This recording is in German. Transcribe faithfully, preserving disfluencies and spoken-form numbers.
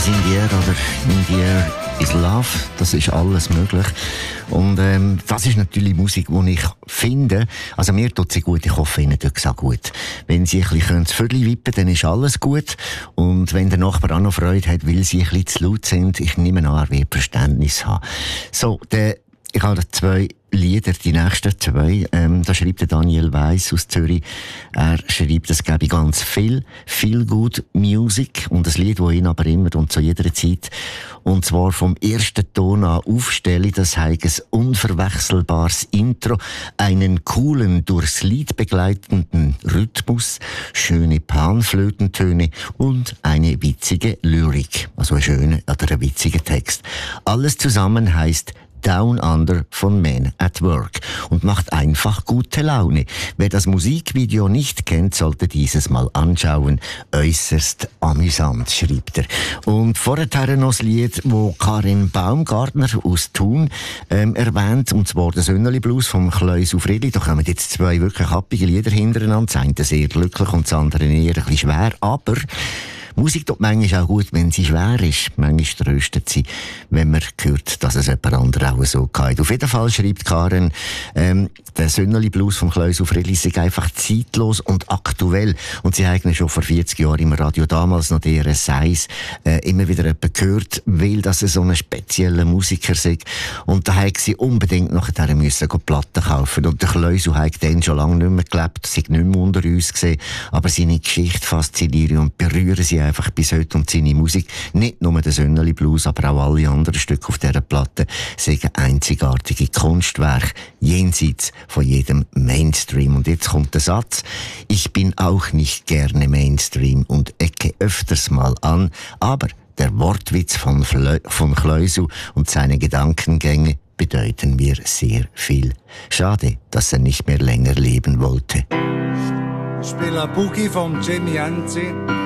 In the Air oder In the Air is Love, das ist alles möglich. Und ähm, das ist natürlich Musik, die ich finde, also mir tut sie gut, ich hoffe Ihnen tut es auch gut. Wenn Sie ein bisschen das Viertel wippen, dann ist alles gut. Und wenn der Nachbar auch noch Freude hat, weil Sie ein bisschen zu laut sind, ich nehme an, er wird Verständnis haben. So, der Ich habe zwei Lieder, die nächsten zwei. Ähm, da schreibt der Daniel Weiss aus Zürich. Er schreibt, es gäbe ganz viel, viel gut Music und ein Lied, das ihn aber immer und zu jeder Zeit, und zwar vom ersten Ton an aufstelle, das heißt ein unverwechselbares Intro, einen coolen, durchs Lied begleitenden Rhythmus, schöne Panflötentöne und eine witzige Lyrik, also ein schöner oder ein witziger Text. Alles zusammen heißt Down Under von Men at Work und macht einfach gute Laune. Wer das Musikvideo nicht kennt, sollte dieses mal anschauen. Äußerst amüsant, schreibt er. Und vorher noch das Lied, wo Karin Baumgartner aus Thun ähm, erwähnt, und zwar der Sönneli Blues vom Kleus auf Friedli. Da kommen jetzt zwei wirklich happige Lieder hintereinander. Das eine sehr glücklich und das andere eher ein bisschen schwer, aber Musik tut manchmal auch gut, wenn sie schwer ist. Manchmal tröstet sie, wenn man hört, dass es jemand anderes auch so geht. Auf jeden Fall schreibt Karen, ähm, der Sönneli Blues vom Kleus auf Friedli ist einfach zeitlos und aktuell. Und sie haben ihn schon vor vierzig Jahren im Radio, damals noch der R S eins, äh, immer wieder jemand gehört, weil das so ein spezieller Musiker sei. Und da haben sie unbedingt nachher müssen Platten kaufen. Und der Kleus hat dann schon lange nicht mehr gelebt, sei nicht mehr unter uns gesehen, aber seine Geschichte fasziniert und berühren sie einfach bis heute, und seine Musik, nicht nur der Sönneli Blues, aber auch alle anderen Stücke auf dieser Platte, sind einzigartige Kunstwerke, jenseits von jedem Mainstream. Und jetzt kommt der Satz: Ich bin auch nicht gerne Mainstream und ecke öfters mal an, aber der Wortwitz von, Flö- von Kleusel und seine Gedankengänge bedeuten mir sehr viel. Schade, dass er nicht mehr länger leben wollte. Ich spiele Boogie von Jimmy Enzi.